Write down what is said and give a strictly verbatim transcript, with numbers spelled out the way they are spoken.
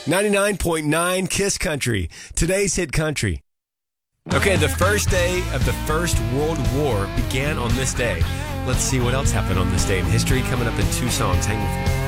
ninety-nine point nine Kiss Country, today's hit country. Okay, the first day of the First World War began on this day. Let's see what else happened on this day in history coming up in two songs. Hang with me.